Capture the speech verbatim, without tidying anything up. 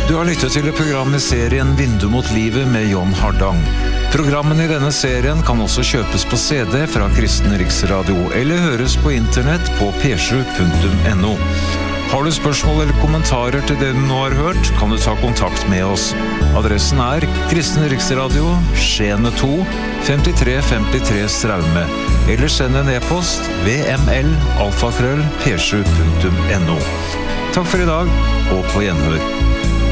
Du har lyttet til et program i serien Vindu mot livet med John Hardang. Programmene i denne serien kan også kjøpes på C D fra Kristen Riksradio eller høres på internett på p sju punktum n o. Har du spørsmål eller kommentarer til det du nå har hørt, kan du ta kontakt med oss. Adressen er Kristen Riksradio, Skjene to, femtitre femtitre Straume, eller send en e-post vml alfakrøll p sju punktum n o. Takk for i dag, og på gjenhør.